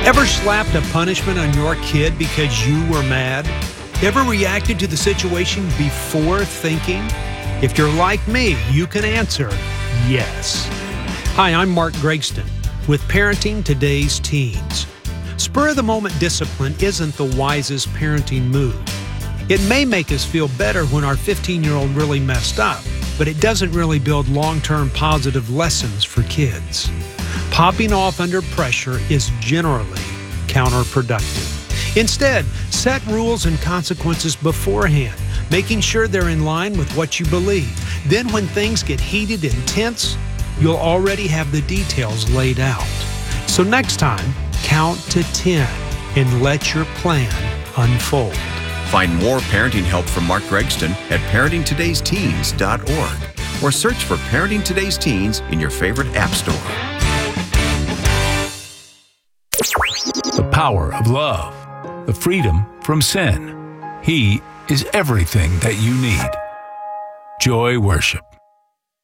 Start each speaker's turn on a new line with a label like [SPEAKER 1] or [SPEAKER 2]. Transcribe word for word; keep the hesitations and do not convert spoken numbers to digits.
[SPEAKER 1] Ever slapped a punishment on your kid because you were mad? Ever reacted to the situation before thinking? If you're like me, you can answer yes. Hi, I'm Mark Gregston with Parenting Today's Teens. Spur-of-the-moment discipline isn't the wisest parenting move. It may make us feel better when our fifteen-year-old really messed up, but it doesn't really build long-term positive lessons for kids. Popping off under pressure is generally counterproductive. Instead, set rules and consequences beforehand, making sure they're in line with what you believe. Then when things get heated and tense, you'll already have the details laid out. So next time, count to ten and let your plan unfold.
[SPEAKER 2] Find more parenting help from Mark Gregston at parenting todays teens dot org or search for Parenting Today's Teens in your favorite app store.
[SPEAKER 3] The power of love, the freedom from sin. He is everything that you need. Joy Worship.